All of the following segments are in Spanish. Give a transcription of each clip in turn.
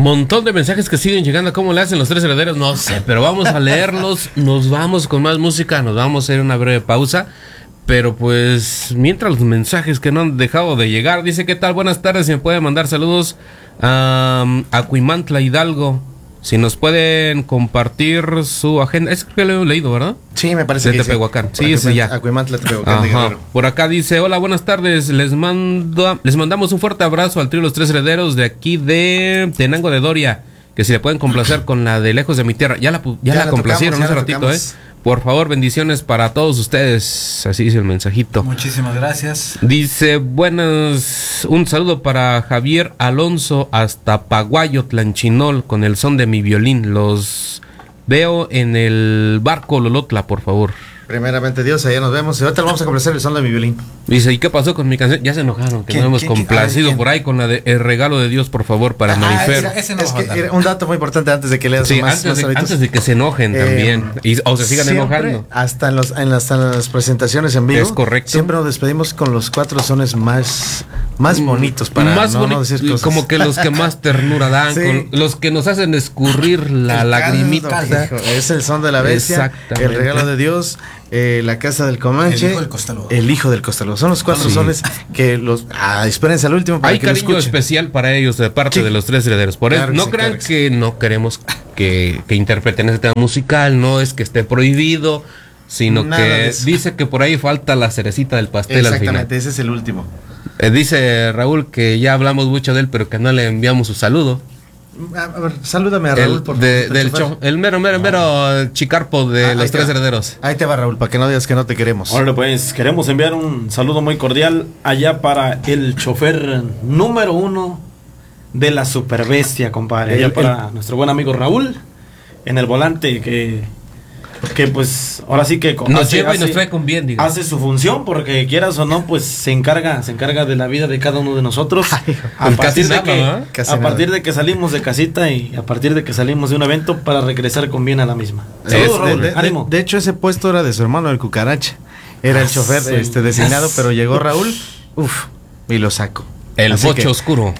Montón de mensajes que siguen llegando. ¿Cómo le hacen los tres herederos? No sé, pero vamos a leerlos. Nos vamos con más música. Nos vamos a hacer una breve pausa. Pero pues, mientras los mensajes que no han dejado de llegar. Dice, ¿qué tal? Buenas tardes. Si me pueden mandar saludos a Acuimantla, Hidalgo. Si nos pueden compartir su agenda. Es que lo he leído, ¿verdad? Sí, me parece de que Tepehuacán. Sí, ese ya. Acuimantla, Tepehuacán. Ajá. Por acá dice, hola, buenas tardes. Les mandamos un fuerte abrazo al trío Los Tres Herederos de aquí de Tenango de Doria. Que si le pueden complacer con la de Lejos de mi Tierra. Ya la complacieron hace ratito, Por favor, bendiciones para todos ustedes. Así dice el mensajito. Muchísimas gracias. Dice, un saludo para Javier Alonso hasta Paguayo, Tlanchinol, con el son de mi violín. Los veo en el barco Lolotla, por favor. Primeramente Dios, allá nos vemos. Y ahorita vamos a complacer el son de mi violín. Dice, ¿y qué pasó con mi canción? Ya se enojaron, que no hemos complacido por ahí con la de El Regalo de Dios, por favor, para Marifer. Era un dato muy importante antes de que leas antes de que se enojen también. O se sigan enojando. Hasta en las presentaciones en vivo. Es correcto. Siempre nos despedimos con los 4 sones más bonitos para no decir cosas. Como que los que más ternura dan, con los que nos hacen escurrir la lagrimita. Es el son de la bestia, El Regalo de Dios, La Casa del Comanche, El Hijo del Costaló. Son los 4 sones que espérense al último para hay que lo escuchen. Hay cariño especial para ellos de parte de los tres herederos. Por eso no crean que no queremos que interpreten ese tema musical, no es que esté prohibido, sino que dice que por ahí falta la cerecita del pastel al final. Exactamente, ese es el último. Dice Raúl que ya hablamos mucho de él, pero que no le enviamos su saludo. A ver, salúdame a Raúl, por favor. El mero chicarpo de los tres herederos. Ahí te va, Raúl, para que no digas que no te queremos. Ahora pues, queremos enviar un saludo muy cordial allá para el chofer número 1 de la Superbestia, compadre. Allá para nuestro buen amigo Raúl, en el volante, que pues ahora sí que nos lleva y nos trae con bien, digamos. Hace su función, porque quieras o no, pues se encarga de la vida de cada uno de nosotros. A partir de que salimos de casita y a partir de que salimos de un evento para regresar con bien a la misma. Saludos, Raúl, ánimo. De hecho, ese puesto era de su hermano, el Cucaracha. Era el chofer designado, pero llegó Raúl, y lo saco. El bocho oscuro.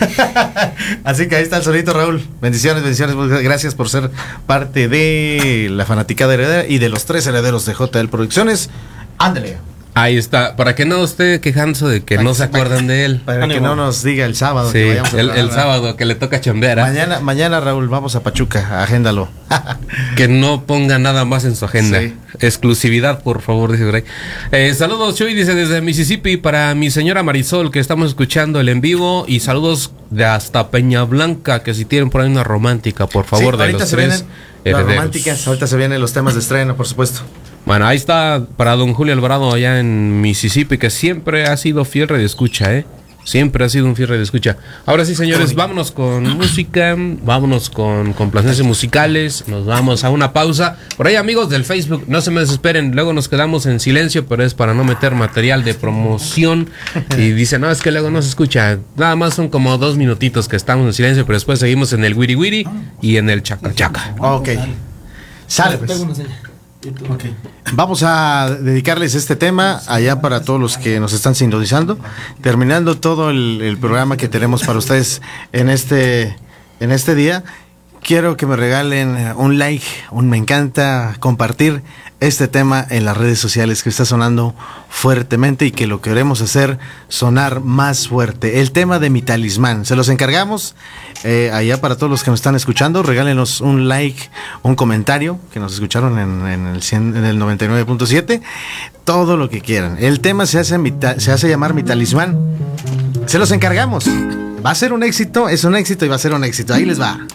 Así que ahí está el solito, Raúl. Bendiciones. Gracias por ser parte de la fanaticada heredera y de los tres herederos de JL Producciones. Ándale. Ahí está, para que no esté quejándose de que no se acuerdan de él. Para que no nos diga el sábado. Sí, que vayamos el sábado que le toca chambear. Mañana, Raúl, vamos a Pachuca, agéndalo. Que no ponga nada más en su agenda. Sí. Exclusividad, por favor, dice Bray. Saludos, Chuy, dice desde Mississippi para mi señora Marisol, que estamos escuchando el en vivo. Y saludos de hasta Peña Blanca, que si tienen por ahí una romántica, por favor, de los tres herederos. Las románticas, ahorita se vienen los temas de estreno, por supuesto. Bueno, ahí está para don Julio Alvarado allá en Mississippi, que siempre ha sido fiel radioescucha, Siempre ha sido un fiel radioescucha. Ahora sí, señores, vámonos con música, vámonos con complacencias musicales, nos vamos a una pausa. Por ahí, amigos del Facebook, no se me desesperen, luego nos quedamos en silencio, pero es para no meter material de promoción. Y dicen, no, es que luego no se escucha. Nada más son como 2 minutitos que estamos en silencio, pero después seguimos en el wiri wiri y en el chaca chaca. Ok. Sale, pues. Okay. Vamos a dedicarles este tema allá para todos los que nos están sintonizando, terminando todo el programa que tenemos para ustedes en este día. Quiero que me regalen un like, me encanta compartir este tema en las redes sociales que está sonando fuertemente y que lo queremos hacer sonar más fuerte. El tema de Mi Talismán, se los encargamos allá para todos los que nos están escuchando. Regálenos un like, un comentario, que nos escucharon en el 99.7, todo lo que quieran. El tema se hace llamar Mi Talismán. Se los encargamos. Va a ser un éxito, es un éxito y va a ser un éxito. Ahí les va.